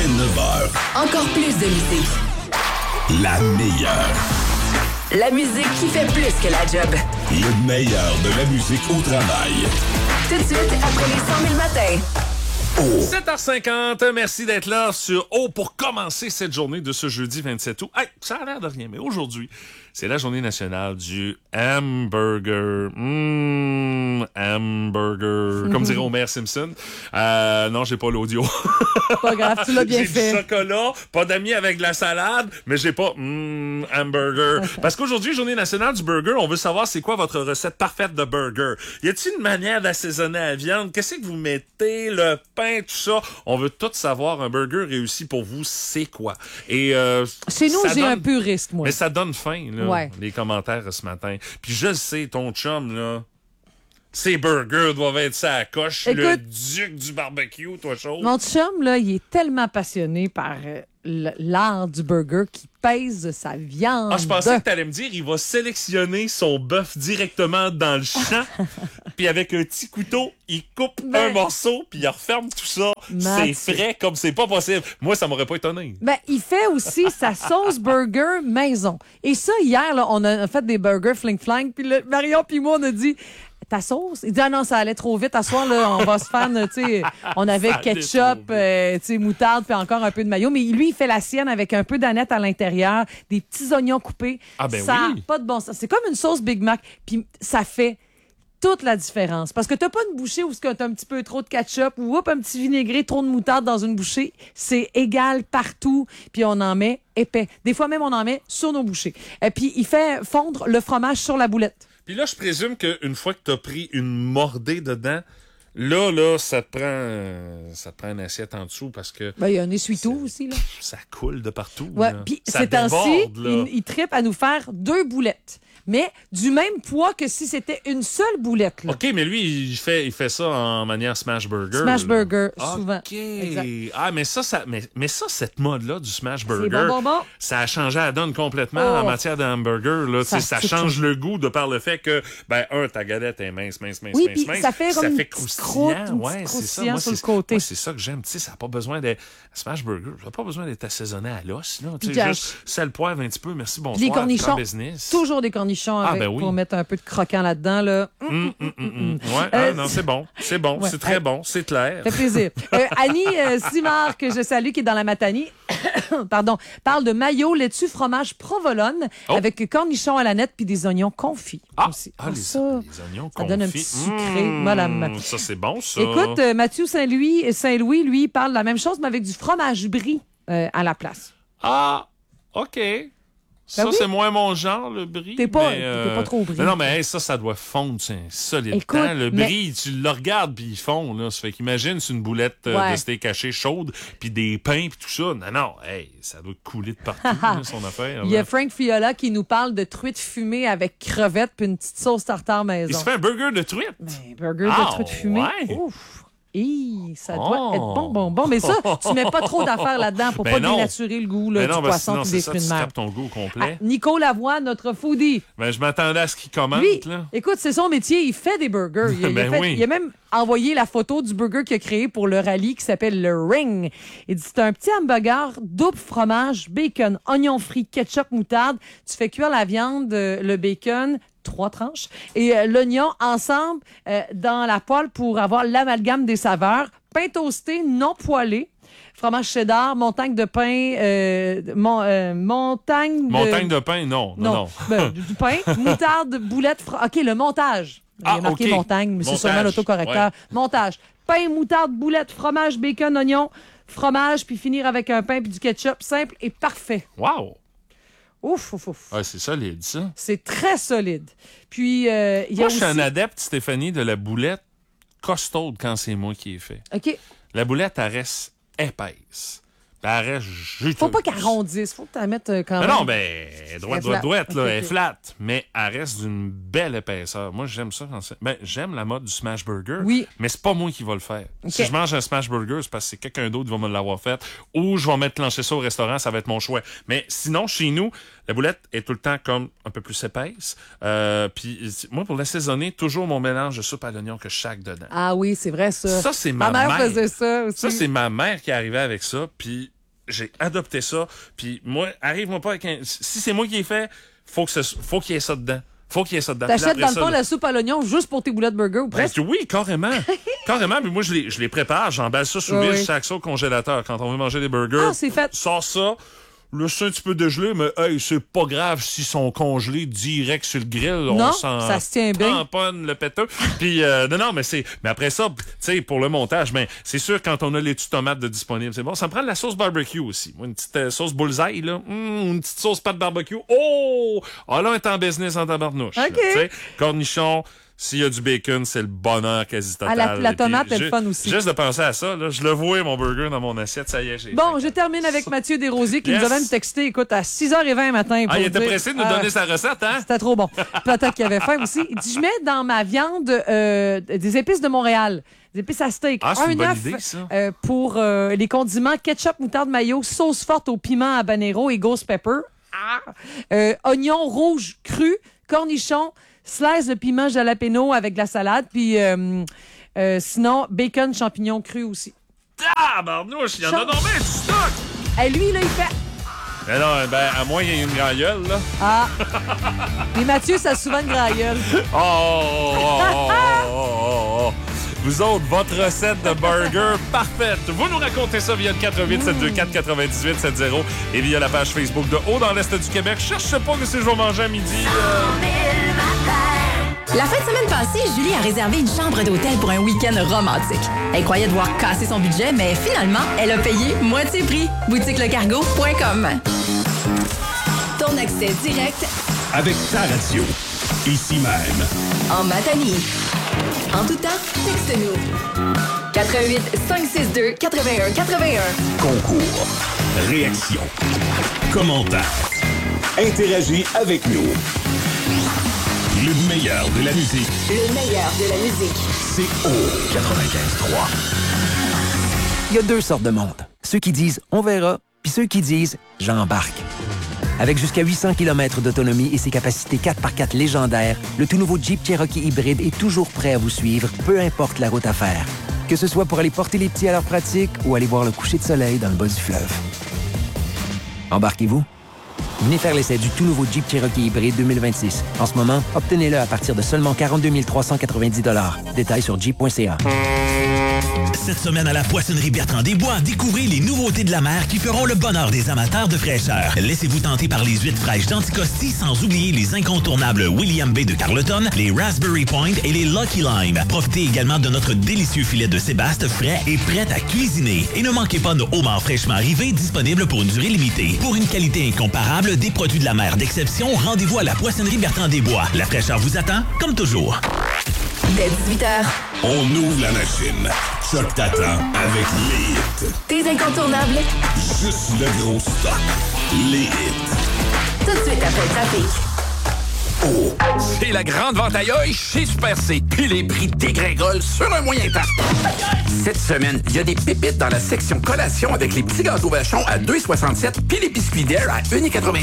Dès 9h, Encore plus de musique. la meilleure. La musique qui fait plus que la job. Le meilleur de la musique au travail. Tout de suite, après les 100 000 matins. 7h50, merci d'être là sur O pour commencer cette journée de ce jeudi 27 août. Hey, ça a l'air de rien, mais aujourd'hui, c'est la journée nationale du hamburger. Hamburger. Comme dirait Homer Simpson. Non, j'ai pas l'audio. Pas grave, tu l'as bien J'ai fait. du chocolat, pas d'amis avec de la salade, mais j'ai pas hamburger. Parce qu'aujourd'hui, journée nationale du burger, on veut savoir c'est quoi votre recette parfaite de burger. Y a-t-il une manière d'assaisonner la viande? Qu'est-ce que vous mettez? Le pain, tout ça? On veut tout savoir. Un burger réussi pour vous, c'est quoi? Et Chez nous, ça j'ai donne- un puriste, moi. Mais ça donne faim, là, Ouais. les commentaires ce matin. Puis je le sais, ton chum, là, ces burgers doivent être ça à coche. Le Écoute, duc du barbecue, toi, chose. Mon chum, là, il est tellement passionné par l'art du burger qu'il pèse sa viande. Ah, je pensais que t'allais me dire, il va sélectionner son bœuf directement dans le champ, puis avec un petit couteau, il coupe Ben- un morceau, puis il referme tout ça. Mathieu. C'est frais comme c'est pas possible. Moi, ça m'aurait pas étonné. Ben, il fait aussi sa sauce burger maison. Et ça, hier, là, on a fait des burgers fling-flang, puis Marion puis moi, on a dit... Ta sauce? Il dit, ah non, ça allait trop vite. À soir, là, on va se faire, tu sais, on avait Ça allait ketchup, trop vite. tu sais, moutarde, puis encore un peu de mayo. Mais lui, il fait la sienne avec un peu d'aneth à l'intérieur, des petits oignons coupés. Ah, ben ça oui. a pas de bon sens. C'est comme une sauce Big Mac, puis ça fait toute la différence. Parce que t'as pas une bouchée où t'as un petit peu trop de ketchup ou un petit vinaigré, trop de moutarde dans une bouchée. C'est égal partout, puis on en met épais. Des fois même, on en met sur nos bouchées. Et puis, il fait fondre le fromage sur la boulette. Puis là, je présume qu'une fois que t'as pris une mordée dedans, là, ça te prend une assiette en dessous parce que Ben, il y a un essuie-tout aussi, là. ça coule de partout. Ouais, là. puis Ça ces temps-ci, déborde, là. il trippe à nous faire 2 boulettes. Mais du même poids que si c'était une seule boulette, là. OK, mais lui, il fait ça en manière smash burger. Smash là. burger, souvent. OK. Exact. Ah, mais ça, cette mode-là du smash burger, bon. ça a changé la donne complètement Oh. en matière de hamburger. Là. Ça Ça fait change le goût de par le fait que, ta galette est mince. Oui, puis ça fait comme une petite croustillant. croûte, une petite Ouais, c'est ça. croustillant Moi, sur le côté. moi, c'est ça que j'aime. Tu sais, ça n'a pas besoin de... Smash burger, ça n'a pas besoin d'être assaisonné à l'os. Là. Tu sais, Puis juste sel, poivre un petit peu, merci, bonsoir. Les cornichons. grand business. Toujours des cornichons avec, ben oui. pour mettre un peu de croquant là-dedans, là. Ouais, non, c'est bon. C'est bon, Ouais. c'est très bon, c'est clair. Ça fait plaisir. Annie Simard, que je salue, qui est dans la Matanie, pardon, parle de mayo, laitue, fromage provolone Oh. avec cornichons à la nette puis des oignons confits. aussi. les ça, oignons ça donne un confits. petit sucré. Madame. Ça, c'est bon, ça. Écoute, Mathieu Saint-Louis, lui, parle de la même chose, mais avec du fromage brie à la place. Ah, OK. Ça, oui. c'est moins mon genre, le brie. T'es pas- mais, t'es pas trop brie. Mais non, mais hey, ça doit fondre, c'est un solide Écoute, temps. Le mais- brie, tu le regardes, puis il fond, là. Ça fait qu'imagine, c'est une boulette Ouais. de steak haché chaude, puis des pains, puis tout ça. Non, hey, ça doit couler de partout, là, son affaire. Il y a là. Frank Fiola qui nous parle de truite fumée avec crevettes puis une petite sauce tartare maison. Il se fait un burger de truite. Un burger Ah, de truite fumée. ouais. Ouf! Hi, ça doit Oh. être bon. Mais ça, tu mets pas trop d'affaires là-dedans pour Ben pas non. dénaturer le goût là, Mais du non, poisson sinon, et c'est des ça, fruits tu de mer. scrapes ton goût au Ah, complet. Nico Lavoie, notre foodie. Ben, je m'attendais à ce qu'il commente, Lui, là. écoute, c'est son métier, il fait des burgers. Ben oui. Il a même envoyé la photo du burger qu'il a créé pour le rallye qui s'appelle le Ring. Il dit c'est un petit hamburger, double fromage, bacon, oignon frit, ketchup, moutarde. Tu fais cuire la viande, le bacon, 3 tranches, et l'oignon ensemble dans la poêle pour avoir l'amalgame des saveurs. Pain toasté, non poêlé. Fromage cheddar, montagne de pain, montagne de... Montagne de pain, non. Ben, du pain, moutarde, boulette, OK, le montage. Il y a marqué OK. montagne, mais c'est Montage, sûrement l'autocorrecteur. ouais. Montage. Pain, moutarde, boulette, fromage, bacon, oignon, fromage, puis finir avec un pain puis du ketchup. Simple et parfait. Wow! Ouf. Ouais, c'est solide, ça. C'est très solide. Puis, il y a Moi, je aussi... suis un adepte, Stéphanie, de la boulette costaude quand c'est moi qui ai fait. OK. La boulette, elle reste épaisse. Puis elle reste juteuse. Faut pas qu'elle arrondisse. Faut que tu la mettes quand Mais même. non, ben, droite, là. Ok, Elle est ok. flat. Mais elle reste d'une belle épaisseur. Moi, j'aime ça. J'aime la mode du smash burger. Oui. Mais c'est pas moi qui va le faire. Ok. Si je mange un smash burger, c'est parce que c'est quelqu'un d'autre qui va me l'avoir fait. Ou je vais mettre plancher ça au restaurant, ça va être mon choix. Mais sinon, chez nous, la boulette est tout le temps comme un peu plus épaisse. Puis moi, pour l'assaisonner, toujours mon mélange de soupe à l'oignon que je chaque dedans. Ah oui, c'est vrai, ça. Ça, c'est ma mère mère. faisait ça aussi. Ça, c'est ma mère qui arrivait avec ça. Puis j'ai adopté ça. Puis moi, arrive-moi pas avec un... Si c'est moi qui l'ai fait, faut qu'il y ait ça dedans. Faut qu'il y ait ça dedans. T'achètes dans le fond la soupe à l'oignon juste pour tes boulettes burger ou presque? Oui, carrément. Carrément, mais moi, je les prépare. J'emballe ça sous vide, je sac ça au congélateur. Quand on veut manger des burgers, c'est fait. Sors ça. Là, c'est un petit peu dégelé, mais hey, c'est pas grave s'ils sont congelés direct sur le grill. Non, ça se tient bien. Tamponne le péteux. Puis, non, mais après ça, tu sais, pour le montage, mais c'est sûr, quand on a les petites tomates de disponibles, c'est bon. Ça me prend de la sauce barbecue aussi. Moi, une petite sauce bullseye, là. Une petite sauce pâte barbecue. Oh! Ah, là, on est en business en tabarnouche. OK. Tu sais, cornichons. S'il y a du bacon, c'est le bonheur quasi total. La tomate est le fun aussi. Juste de penser à ça, là, je le vois, mon burger dans mon assiette, ça y est, j'ai Bon, je termine avec Mathieu Desrosiers qui nous a même texté, écoute, à 6h20 matin. Pour il était dire, pressé de nous donner sa recette, hein? C'était trop bon. Peut-être qu'il avait faim aussi. Il dit, je mets dans ma viande des épices de Montréal. Des épices à steak. C'est une bonne œuf idée, ça. pour les condiments ketchup, moutarde, mayo, sauce forte au piment habanero et ghost pepper. Oignon rouge cru, cornichons, slice de piment jalapeno avec de la salade, puis sinon, bacon, champignons crus aussi. Ah, barnouche, il y en a normalement du stock! Lui, là, il fait... Mais non, à moins qu'il y ait une grande gueule, là. Ah! Mais Mathieu, ça a souvent une grande gueule. Oh! Vous autres, votre recette de burger parfaite. Vous nous racontez ça via le 418-724-9870 et via la page Facebook de Haut dans l'Est du Québec. Cherchez pas que c'est jour manger à midi. La fin de semaine passée, Julie a réservé une chambre d'hôtel pour un week-end romantique. Elle croyait devoir casser son budget, mais finalement, elle a payé moitié prix. boutiquelecargo.com. Ton accès direct Avec ta radio, ici même. en Matanie. En tout temps, texte-nous. 88 562 81 81. Concours, réaction, commentaire. Interagis avec nous. Le meilleur de la musique, Le meilleur de la musique. c'est au 95.3. Il y a deux sortes de monde. Ceux qui disent « on verra », puis ceux qui disent « j'embarque ». Avec jusqu'à 800 km d'autonomie et ses capacités 4x4 légendaires, le tout nouveau Jeep Cherokee hybride est toujours prêt à vous suivre, peu importe la route à faire. Que ce soit pour aller porter les petits à leur pratique ou aller voir le coucher de soleil dans le bas du fleuve. Embarquez-vous? Venez faire l'essai du tout nouveau Jeep Cherokee hybride 2026. En ce moment, obtenez-le à partir de seulement 42 390 $. Détails sur jeep.ca. Cette semaine à la Poissonnerie Bertrand-des-Bois, découvrez les nouveautés de la mer qui feront le bonheur des amateurs de fraîcheur. Laissez-vous tenter par les huîtres fraîches d'Anticosti, sans oublier les incontournables William Bay de Carleton, les Raspberry Point et les Lucky Lime. Profitez également de notre délicieux filet de sébaste frais et prêt à cuisiner. Et ne manquez pas nos homards fraîchement arrivés, disponibles pour une durée limitée. Pour une qualité incomparable, des produits de la mer d'exception, rendez-vous à la Poissonnerie Bertrand-des-Bois. La fraîcheur vous attend, comme toujours. Dès 18h, On ouvre la machine. Choc t'attend avec les hits. tes incontournables, Juste le gros stock. Les hits. tout de suite après le trafic. C'est la grande vente à l'œil chez Super C. Puis les prix dégringolent sur un moyen temps. Cette semaine, il y a des pépites dans la section collation avec les petits gâteaux vachons à 2,67 puis les biscuits d'air à 1,90.